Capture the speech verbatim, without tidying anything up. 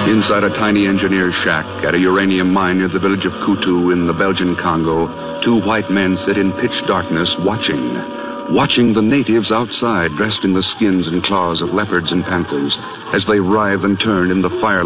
Inside a tiny engineer's shack at a uranium mine near the village of Kutu in the Belgian Congo, two white men sit in pitch darkness watching. Watching the natives outside dressed in the skins and claws of leopards and panthers as they writhe and turn in the fire.